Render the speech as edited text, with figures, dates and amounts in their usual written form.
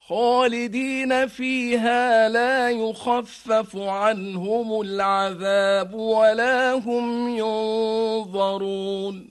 خالدين فيها لا يخفف عنهم العذاب ولا هم ينظرون